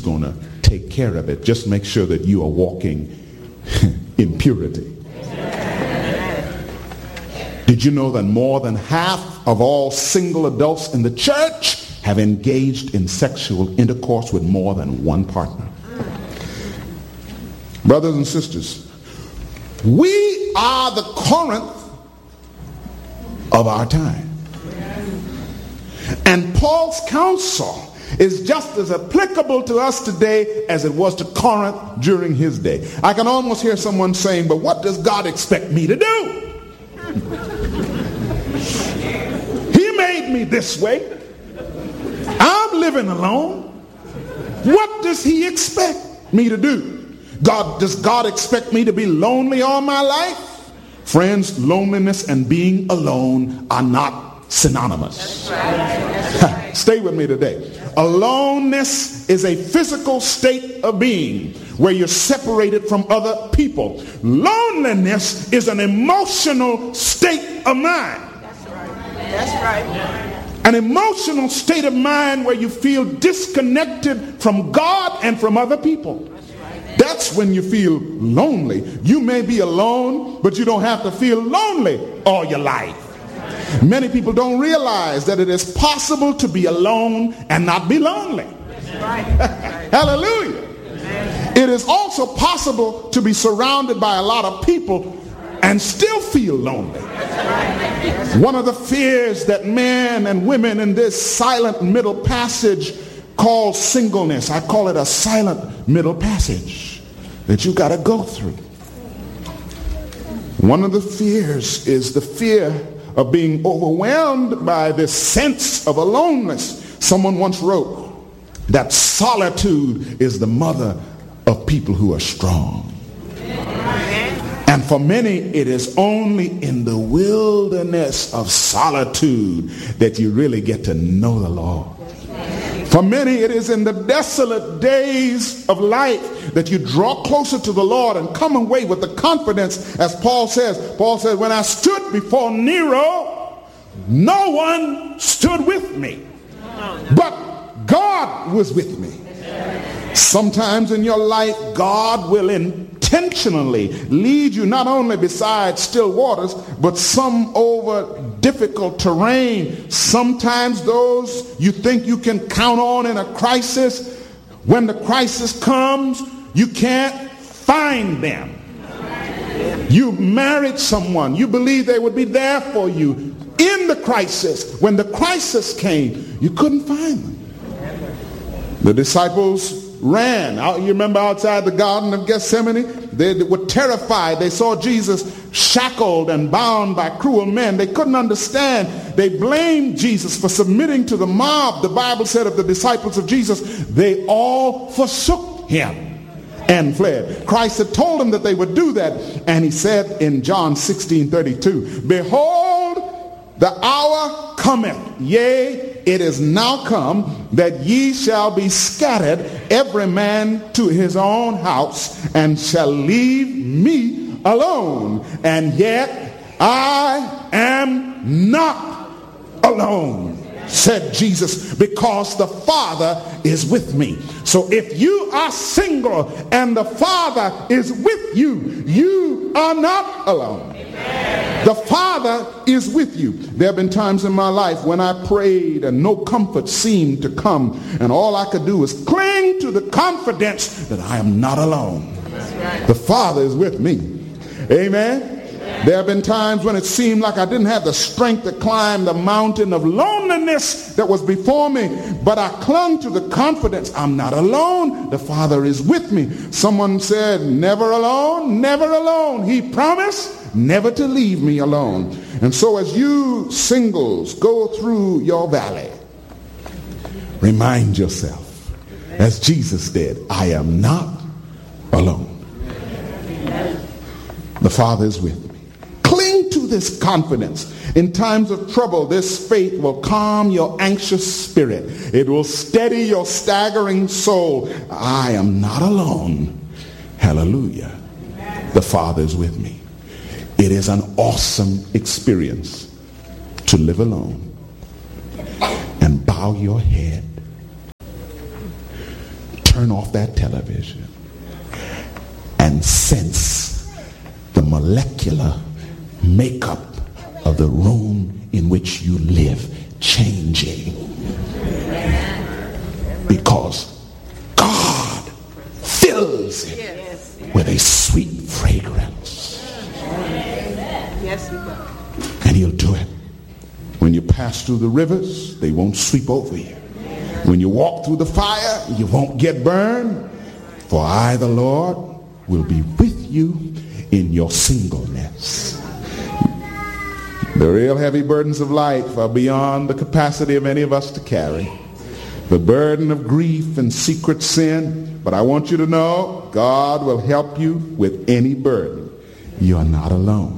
going to take care of it. Just make sure that you are walking in purity. Did you know that more than half of all single adults in the church have engaged in sexual intercourse with more than one partner? Brothers and sisters, we are the Corinth of our time. And Paul's counsel is just as applicable to us today as it was to Corinth during his day. I can almost hear someone saying, but what does God expect me to do? He made me this way. I'm living alone. What does he expect me to do? Does God expect me to be lonely all my life? Friends, loneliness and being alone are not synonymous. That's right. Stay with me today. Aloneness is a physical state of being where you're separated from other people. Loneliness is an emotional state of mind. That's right. That's right. An emotional state of mind where you feel disconnected from God and from other people. That's when you feel lonely. You may be alone, but you don't have to feel lonely all your life. Many people don't realize that it is possible to be alone and not be lonely. Hallelujah. It is also possible to be surrounded by a lot of people and still feel lonely. One of the fears that men and women in this silent middle passage call singleness, I call it a silent middle passage that you got to go through. One of the fears is the fear of being overwhelmed by this sense of aloneness. Someone once wrote that solitude is the mother of people who are strong. And for many, it is only in the wilderness of solitude that you really get to know the Lord. For many, it is in the desolate days of life that you draw closer to the Lord and come away with the confidence, as Paul says. Paul says, when I stood before Nero, no one stood with me, but God was with me. Sometimes in your life, God will intentionally lead you not only beside still waters, but some over difficult terrain. Sometimes those you think you can count on in a crisis, when the crisis comes, you can't find them. You married someone, you believe they would be there for you in the crisis. When the crisis came, you couldn't find them. The disciples ran out. You remember outside the Garden of Gethsemane? They were terrified. They saw Jesus shackled and bound by cruel men. They couldn't understand. They blamed Jesus for submitting to the mob. The Bible said of the disciples of Jesus, they all forsook him and fled. Christ had told them that they would do that. And he said in John 16:32, behold, the hour cometh, yea, it is now come, that ye shall be scattered, every man to his own house, and shall leave me alone. And yet I am not alone, said Jesus, because the Father is with me. So if you are single and the Father is with you, you are not alone. The Father is with you. There have been times in my life when I prayed and no comfort seemed to come, and all I could do was cling to the confidence that I am not alone. The Father is with me. Amen. There have been times when it seemed like I didn't have the strength to climb the mountain of loneliness that was before me, but I clung to the confidence I'm not alone. The Father is with me. Someone said, never alone, never alone. He promised never to leave me alone. And so as you singles go through your valley, remind yourself, as Jesus did, I am not alone. The Father is with me. Cling to this confidence. In times of trouble, this faith will calm your anxious spirit. It will steady your staggering soul. I am not alone. Hallelujah. The Father is with me. It is an awesome experience to live alone and bow your head, turn turn off that television and sense the molecular makeup of the room in which you live changing. Because God fills it with a sweet fragrance. Yes, he does. And he'll do it. When you pass through the rivers, they won't sweep over you. When you walk through the fire, you won't get burned. For I, the Lord, will be with you in your singleness. The real heavy burdens of life are beyond the capacity of any of us to carry. The burden of grief and secret sin. But I want you to know, God will help you with any burden. You are not alone.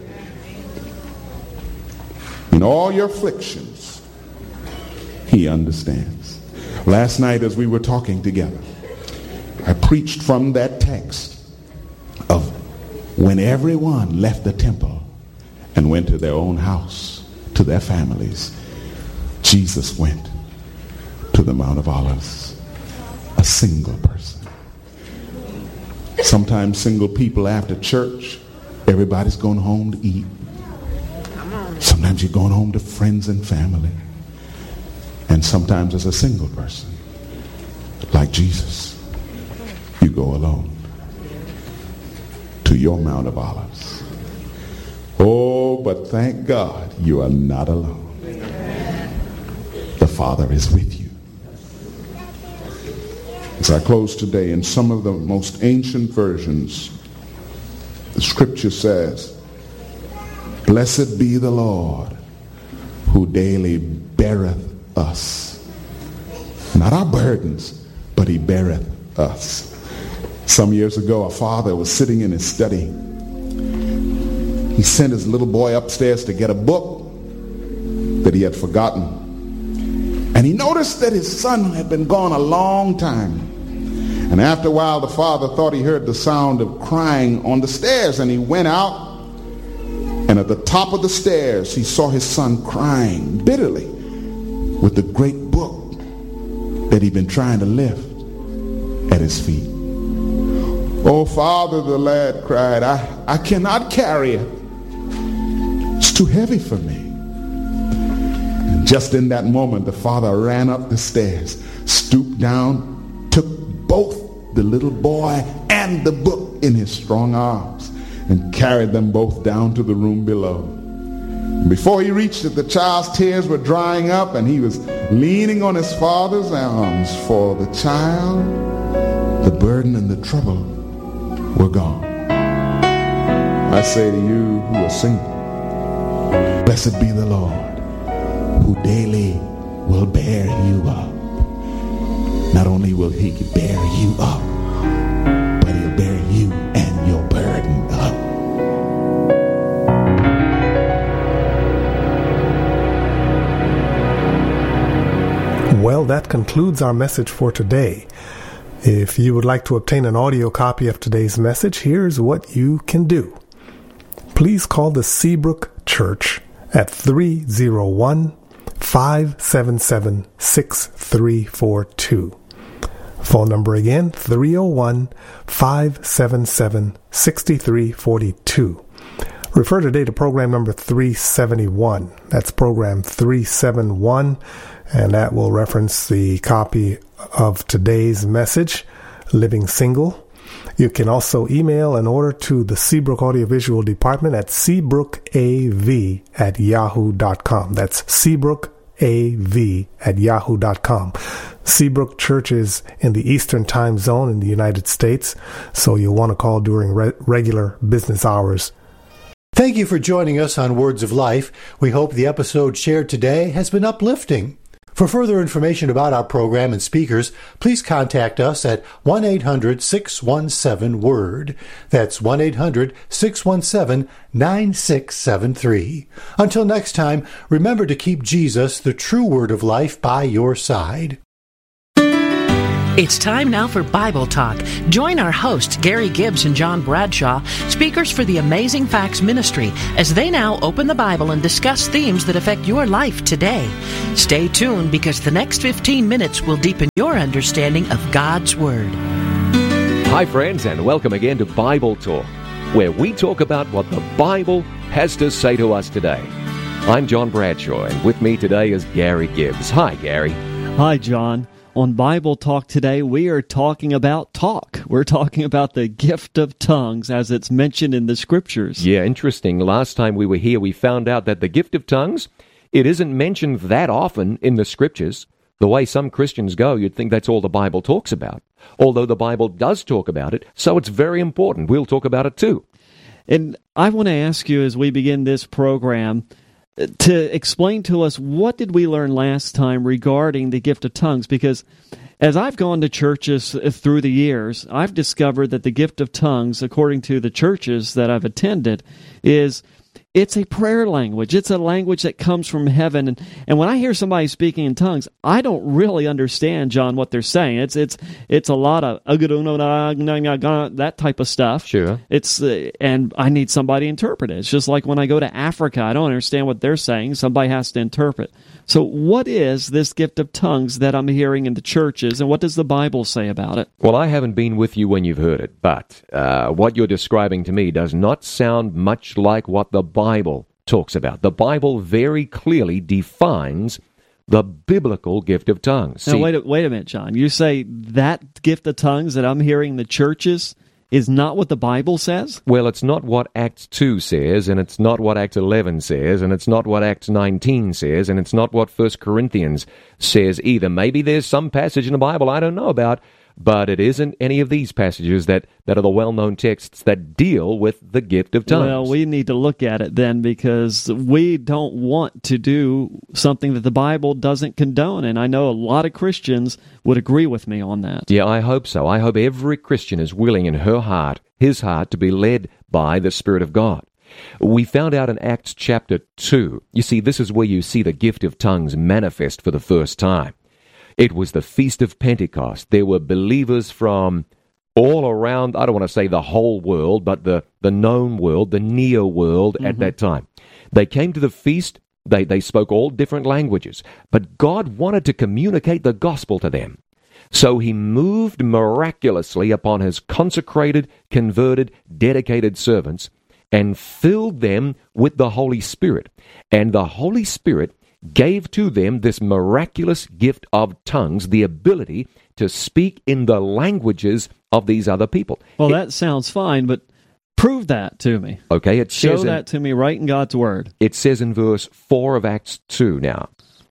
In all your afflictions, he understands. Last night as we were talking together, I preached from that text of when everyone left the temple and went to their own house, to their families, Jesus went to the Mount of Olives, a single person. Sometimes single people after church, everybody's going home to eat. Sometimes you're going home to friends and family. And sometimes as a single person, like Jesus, you go alone to your Mount of Olives. Oh, but thank God you are not alone. The Father is with you. As I close today, in some of the most ancient versions, the scripture says, "Blessed be the Lord, who daily beareth us." Not our burdens, but he beareth us. Some years ago, a father was sitting in his study. He sent his little boy upstairs to get a book that he had forgotten. And he noticed that his son had been gone a long time. And after a while, the father thought he heard the sound of crying on the stairs, and he went out. And at the top of the stairs, he saw his son crying bitterly with the great book that he'd been trying to lift at his feet. "Oh, Father," the lad cried, I cannot carry it. It's too heavy for me." And just in that moment, the father ran up the stairs, stooped down, took both the little boy and the book in his strong arms, and carried them both down to the room below. Before he reached it, the child's tears were drying up, and he was leaning on his father's arms. For the child, the burden and the trouble were gone. I say to you who are single, blessed be the Lord, who daily will bear you up. Not only will he bear you up, but he'll bear you and your burden up. Well, that concludes our message for today. If you would like to obtain an audio copy of today's message, here's what you can do. Please call the Seabrook Church at 301-577-6342. Phone number again, 301-577-6342. Refer today to program number 371. That's program 371, and that will reference the copy of today's message, Living Single. You can also email an order to the Seabrook Audiovisual Department at seabrookav@yahoo.com. That's seabrookav@yahoo.com. Seabrook Church is in the Eastern Time Zone in the United States, so you'll want to call during regular business hours. Thank you for joining us on Words of Life. We hope the episode shared today has been uplifting. For further information about our program and speakers, please contact us at 1-800-617-WORD. That's 1-800-617-9673. Until next time, remember to keep Jesus, the true Word of Life, by your side. It's time now for Bible Talk. Join our hosts, Gary Gibbs and John Bradshaw, speakers for the Amazing Facts Ministry, as they now open the Bible and discuss themes that affect your life today. Stay tuned, because the next 15 minutes will deepen your understanding of God's Word. Hi friends, and welcome again to Bible Talk, where we talk about what the Bible has to say to us today. I'm John Bradshaw, and with me today is Gary Gibbs. Hi, Gary. Hi, John. On Bible Talk today, we are talking about talk. We're talking about the gift of tongues as it's mentioned in the Scriptures. Yeah, interesting. Last time we were here, we found out that the gift of tongues, it isn't mentioned that often in the Scriptures. The way some Christians go, you'd think that's all the Bible talks about. Although the Bible does talk about it, so it's very important. We'll talk about it too. And I want to ask you, as we begin this program, to explain to us, what did we learn last time regarding the gift of tongues? Because as I've gone to churches through the years, I've discovered that the gift of tongues, according to the churches that I've attended, it's a prayer language. It's a language that comes from heaven. And when I hear somebody speaking in tongues, I don't really understand, John, what they're saying. It's a lot of that type of stuff. Sure. And I need somebody to interpret it. It's just like when I go to Africa, I don't understand what they're saying. Somebody has to interpret. So what is this gift of tongues that I'm hearing in the churches, and what does the Bible say about it? Well, I haven't been with you when you've heard it, but what you're describing to me does not sound much like what the Bible talks about. The Bible very clearly defines the biblical gift of tongues. Now, wait a minute, John. You say that gift of tongues that I'm hearing in the churches is not what the Bible says? Well, it's not what Acts 2 says, and it's not what Acts 11 says, and it's not what Acts 19 says, and it's not what 1 Corinthians says either. Maybe there's some passage in the Bible I don't know about, but it isn't any of these passages that are the well-known texts that deal with the gift of tongues. Well, we need to look at it then, because we don't want to do something that the Bible doesn't condone, and I know a lot of Christians would agree with me on that. Yeah, I hope so. I hope every Christian is willing in his heart, to be led by the Spirit of God. We found out in Acts chapter 2, you see, this is where you see the gift of tongues manifest for the first time. It was the Feast of Pentecost. There were believers from all around, I don't want to say the whole world, but the known world, the neo world at that time. They came to the feast, they spoke all different languages, but God wanted to communicate the gospel to them. So he moved miraculously upon his consecrated, converted, dedicated servants and filled them with the Holy Spirit. And the Holy Spirit gave to them this miraculous gift of tongues, the ability to speak in the languages of these other people. Well, that sounds fine, but prove that to me. Okay, show that to me right in God's Word. It says in verse 4 of Acts 2 now.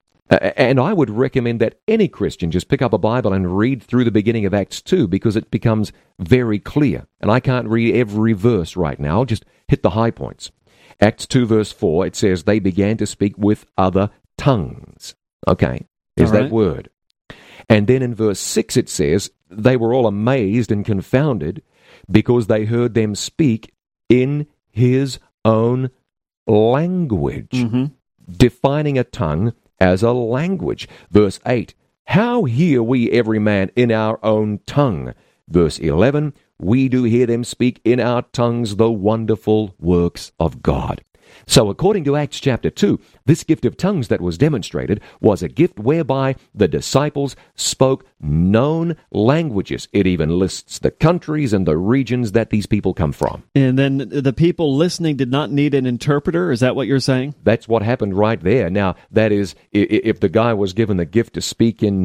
And I would recommend that any Christian just pick up a Bible and read through the beginning of Acts 2, because it becomes very clear. And I can't read every verse right now. I'll just hit the high points. Acts 2 verse 4, it says, they began to speak with other tongues. Okay, there's that word. And then in verse 6 it says, they were all amazed and confounded, because they heard them speak in his own language. Defining a tongue as a language. Verse 8, how hear we every man in our own tongue? Verse 11, we do hear them speak in our tongues the wonderful works of God. So according to Acts chapter 2, this gift of tongues that was demonstrated was a gift whereby the disciples spoke known languages. It even lists the countries and the regions that these people come from. And then the people listening did not need an interpreter? Is that what you're saying? That's what happened right there. Now, that is, if the guy was given the gift to speak in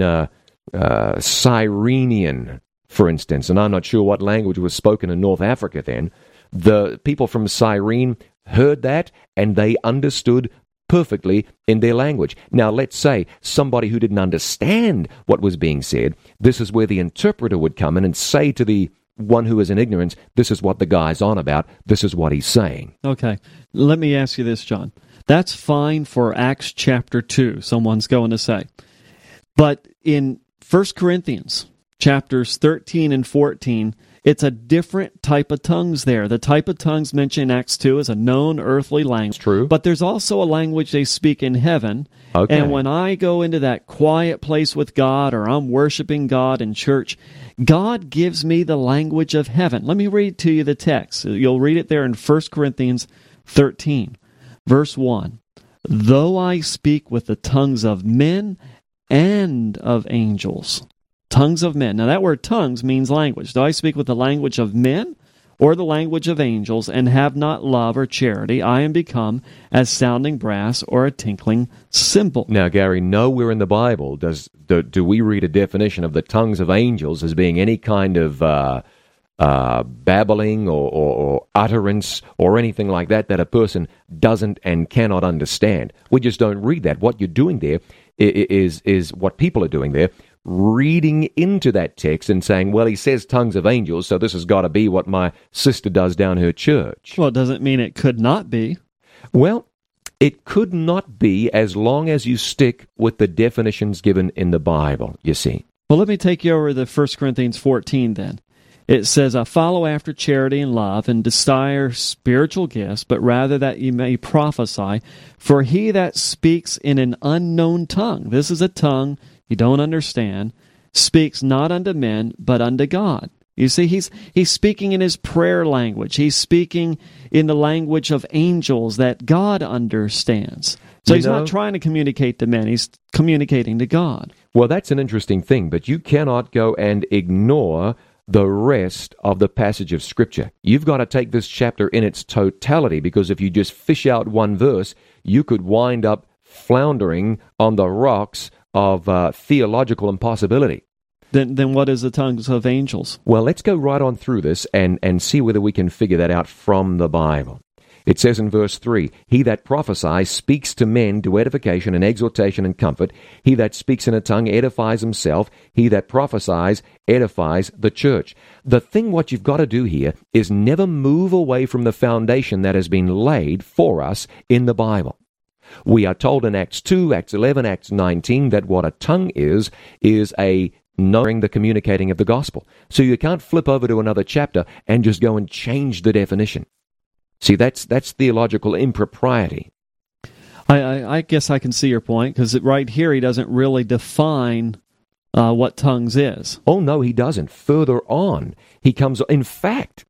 Cyrenian, for instance, and I'm not sure what language was spoken in North Africa then, the people from Cyrene heard that, and they understood perfectly in their language. Now, let's say somebody who didn't understand what was being said, this is where the interpreter would come in and say to the one who is in ignorance, this is what the guy's on about, this is what he's saying. Okay, let me ask you this, John. That's fine for Acts chapter 2, someone's going to say. But in 1 Corinthians chapters 13 and 14, It's a different type of tongues there. The type of tongues mentioned in Acts 2 is a known earthly language. True. But there's also a language they speak in heaven. Okay. And when I go into that quiet place with God, or I'm worshiping God in church, God gives me the language of heaven. Let me read to you the text. You'll read it there in 1 Corinthians 13, verse 1. Though I speak with the tongues of men and of angels. Tongues of men. Now that word tongues means language. Do I speak with the language of men or the language of angels, and have not love or charity? I am become as sounding brass or a tinkling cymbal. Now, Gary, nowhere in the Bible do we read a definition of the tongues of angels as being any kind of babbling or utterance or anything like that a person doesn't and cannot understand. We just don't read that. What you're doing there is what people are doing there, reading into that text and saying, well, he says tongues of angels, so this has got to be what my sister does down her church. Well, it doesn't mean it could not be. Well, it could not be as long as you stick with the definitions given in the Bible, you see. Well, let me take you over to 1 Corinthians 14 then. It says, I follow after charity and love, and desire spiritual gifts, but rather that you may prophesy. For he that speaks in an unknown tongue, this is a tongue you don't understand, speaks not unto men, but unto God. You see, he's speaking in his prayer language. He's speaking in the language of angels that God understands. So he's not trying to communicate to men. He's communicating to God. Well, that's an interesting thing, but you cannot go and ignore the rest of the passage of Scripture. You've got to take this chapter in its totality, because if you just fish out one verse, you could wind up floundering on the rocks of theological impossibility. Then what is the tongues of angels? Well, let's go right on through this and see whether we can figure that out from the Bible. It says in verse 3, he that prophesies speaks to men to edification and exhortation and comfort. He that speaks in a tongue edifies himself. He that prophesies edifies the church. The thing what you've got to do here is never move away from the foundation that has been laid for us in the Bible. We are told in Acts 2, Acts 11, Acts 19 that what a tongue is a knowing the communicating of the gospel. So you can't flip over to another chapter and just go and change the definition. See, that's theological impropriety. I guess I can see your point, because right here he doesn't really define what tongues is. Oh, no, he doesn't. Further on, he comes, in fact,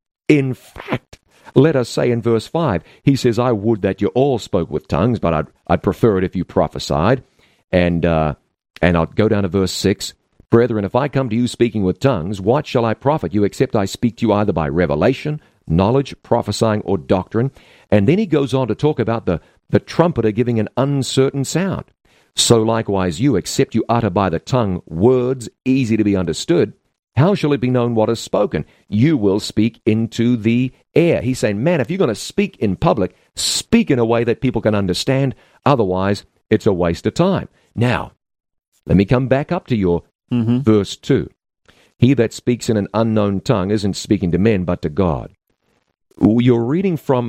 let us say in verse 5, he says, I would that you all spoke with tongues, but I'd prefer it if you prophesied. And I'll go down to verse 6. Brethren, if I come to you speaking with tongues, what shall I profit you, except I speak to you either by revelation, knowledge, prophesying, or doctrine? And then he goes on to talk about the trumpeter giving an uncertain sound. So likewise you, except you utter by the tongue words easy to be understood, how shall it be known what is spoken? You will speak into the air. He's saying, man, if you're going to speak in public, speak in a way that people can understand. Otherwise, it's a waste of time. Now, let me come back up to your verse 2. He that speaks in an unknown tongue isn't speaking to men, but to God. You're reading from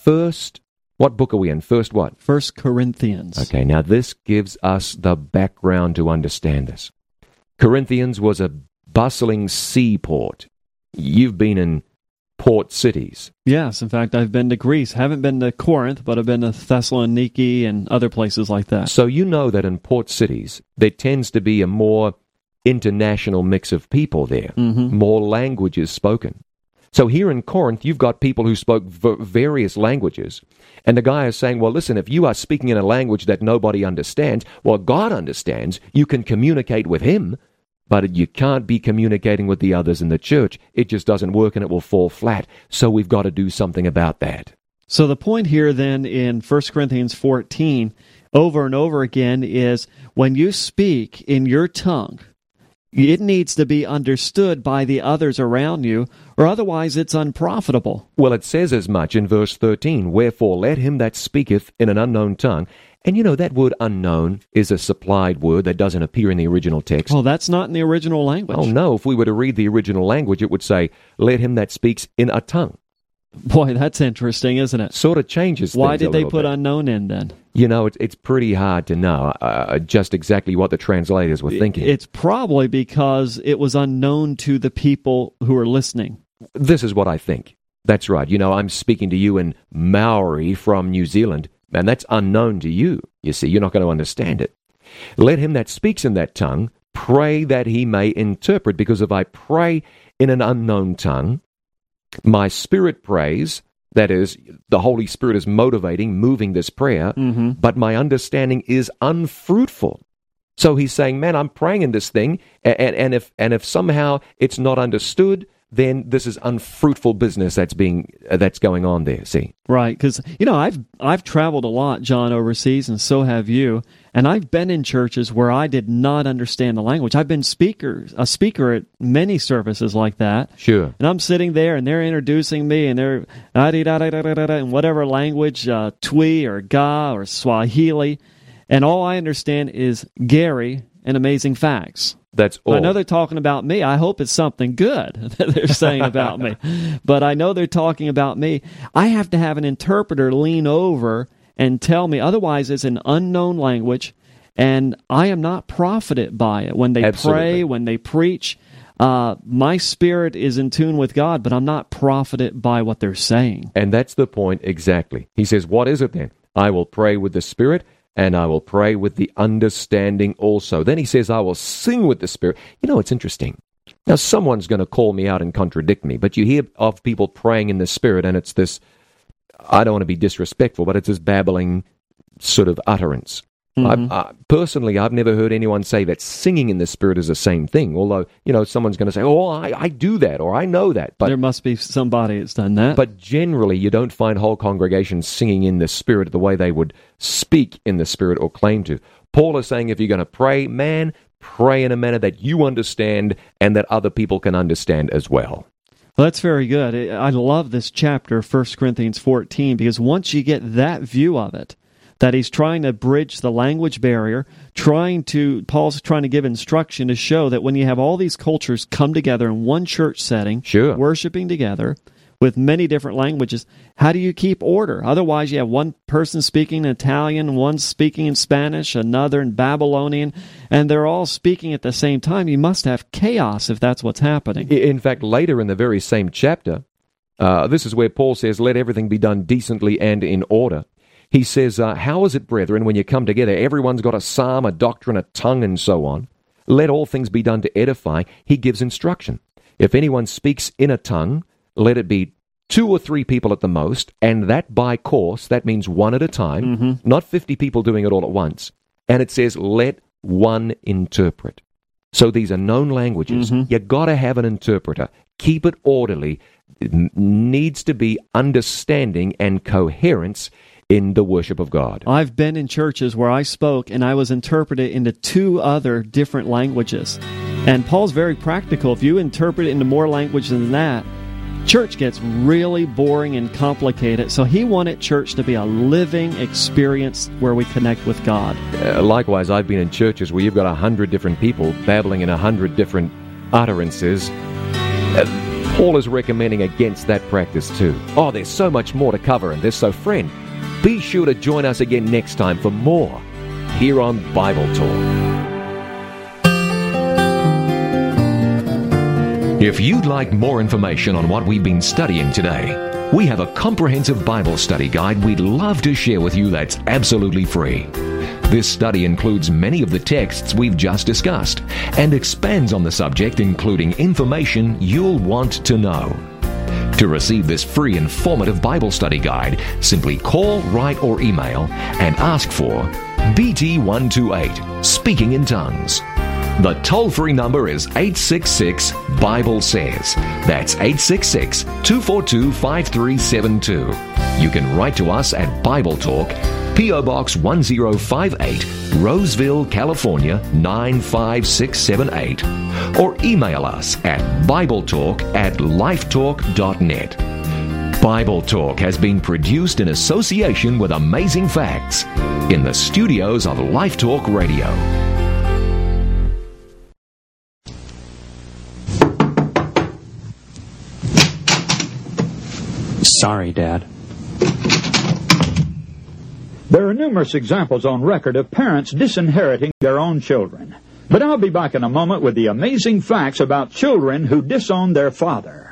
what book are we in? First what? 1 Corinthians. Okay, now this gives us the background to understand this. Corinthians was a bustling seaport. You've been in port cities. Yes, in fact, I've been to Greece. Haven't been to Corinth, but I've been to Thessaloniki and other places like that. So you know that in port cities, there tends to be a more international mix of people there, more languages spoken. So here in Corinth, you've got people who spoke various languages. And the guy is saying, well, listen, if you are speaking in a language that nobody understands, well, God understands, you can communicate with him, but you can't be communicating with the others in the church. It just doesn't work and it will fall flat. So we've got to do something about that. So the point here then in 1 Corinthians 14, over and over again, is when you speak in your tongue, it needs to be understood by the others around you, or otherwise it's unprofitable. Well, it says as much in verse 13, wherefore let him that speaketh in an unknown tongue. And you know, that word unknown is a supplied word that doesn't appear in the original text. Well, that's not in the original language. Oh, no. If we were to read the original language, it would say, let him that speaks in a tongue. Boy, that's interesting, isn't it? Sort of changes things. Why did they put bit. Unknown in then? You know, it's pretty hard to know just exactly what the translators were thinking. It's probably because it was unknown to the people who were listening. this is what I think. That's right. You know, I'm speaking to you in Maori from New Zealand, and that's unknown to you. You see, you're not going to understand it. Let him that speaks in that tongue pray that he may interpret, because if I pray in an unknown tongue, my spirit prays, that is, the Holy Spirit is motivating, moving this prayer, but my understanding is unfruitful. So he's saying, man, I'm praying in this thing, and if somehow it's not understood, then this is unfruitful business that's going on there. See, right? Because I've traveled a lot, John, overseas, and so have you. And I've been in churches where I did not understand the language. I've been a speaker at many services like that. Sure. And I'm sitting there, and they're introducing me, and they're in whatever language, Twi or Ga or Swahili, and all I understand is Gary and Amazing Facts. That's all. I know they're talking about me. I hope it's something good that they're saying about me. But I know they're talking about me. I have to have an interpreter lean over and tell me. Otherwise, it's an unknown language, and I am not profited by it. When they pray, when they preach, my spirit is in tune with God, but I'm not profited by what they're saying. And that's the point exactly. He says, what is it then? I will pray with the Spirit, and I will pray with the understanding also. Then he says, I will sing with the Spirit. You know, it's interesting. Now, someone's going to call me out and contradict me, but you hear of people praying in the Spirit, and it's this, I don't want to be disrespectful, but it's this babbling sort of utterance. Personally, I've never heard anyone say that singing in the Spirit is the same thing, although, someone's going to say, oh, I do that, or I know that. But there must be somebody that's done that. But generally, you don't find whole congregations singing in the Spirit the way they would speak in the Spirit or claim to. Paul is saying if you're going to pray, man, pray in a manner that you understand and that other people can understand as well. Well, that's very good. I love this chapter, 1 Corinthians 14, because once you get that view of it, that he's trying to bridge the language barrier, Paul's trying to give instruction to show that when you have all these cultures come together in one church setting, sure, worshiping together with many different languages, how do you keep order? Otherwise, you have one person speaking in Italian, one speaking in Spanish, another in Babylonian, and they're all speaking at the same time. You must have chaos if that's what's happening. In fact, later in the very same chapter, this is where Paul says, let everything be done decently and in order. He says, how is it, brethren, when you come together, everyone's got a psalm, a doctrine, a tongue, and so on. Let all things be done to edify. He gives instruction. If anyone speaks in a tongue, let it be 2 or 3 people at the most, and that by course, that means one at a time, not 50 people doing it all at once. And it says, let one interpret. So these are known languages. You've got to have an interpreter. Keep it orderly. It needs to be understanding and coherence in the worship of God. I've been in churches where I spoke and I was interpreted into 2 other different languages. And Paul's very practical. If you interpret it into more languages than that, church gets really boring and complicated. So he wanted church to be a living experience where we connect with God. Likewise, I've been in churches where you've got 100 different people babbling in 100 different utterances. Paul is recommending against that practice too. Oh, there's so much more to cover in this. So friend, be sure to join us again next time for more here on Bible Talk. If you'd like more information on what we've been studying today, we have a comprehensive Bible study guide we'd love to share with you that's absolutely free. This study includes many of the texts we've just discussed and expands on the subject, including information you'll want to know. To receive this free informative Bible study guide, simply call, write, or email and ask for BT128, Speaking in Tongues. The toll-free number is 866-BIBLE-SAYS. That's 866-242-5372. You can write to us at Bible Talk, P.O. Box 1058, Roseville, California 95678, or email us at BibleTalk@lifetalk.net. Bible Talk has been produced in association with Amazing Facts in the studios of Life Talk Radio. Sorry, Dad. There are numerous examples on record of parents disinheriting their own children. But I'll be back in a moment with the amazing facts about children who disown their father.